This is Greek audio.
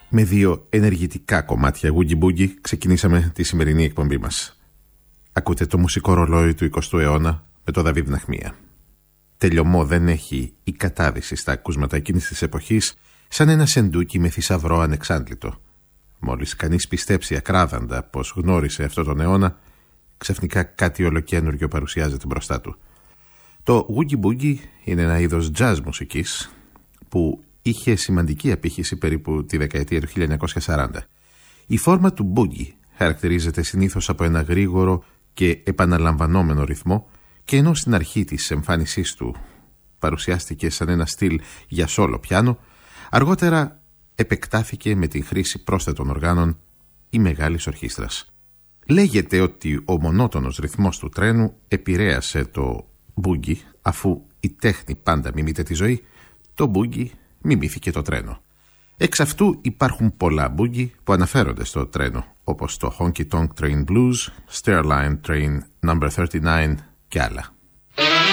Με δύο ενεργητικά κομμάτια Woogie Boogie ξεκινήσαμε τη σημερινή εκπομπή μας. Ακούτε το μουσικό ρολόι του 20ου αιώνα με τον Δαβίδ Ναχμία. Τελειωμό δεν έχει η κατάδυση στα ακούσματα εκείνης της εποχής, σαν ένα σεντούκι με θησαυρό ανεξάντλητο. Μόλις κανείς πιστέψει ακράδαντα πως γνώρισε αυτόν τον αιώνα, ξαφνικά κάτι ολοκαίνουργιο παρουσιάζεται μπροστά του. Το Woogie Boogie είναι ένα είδος jazz μουσικής που είχε σημαντική απήχηση περίπου τη δεκαετία του 1940. Η φόρμα του boogie χαρακτηρίζεται συνήθως από ένα γρήγορο και επαναλαμβανόμενο ρυθμό, και ενώ στην αρχή της εμφάνισής του παρουσιάστηκε σαν ένα στυλ για σόλο πιάνο, αργότερα επεκτάθηκε με την χρήση πρόσθετων οργάνων ή μεγάλης ορχήστρας. Λέγεται ότι ο μονότονος ρυθμός του τρένου επηρέασε το boogie, αφού η τέχνη πάντα μιμείται τη ζωή, το boogie μιμήθηκε το τρένο. Εξ αυτού υπάρχουν πολλά boogie που αναφέρονται στο τρένο, όπως το Honky Tonk Train Blues, Stairline Train No. 39 και άλλα.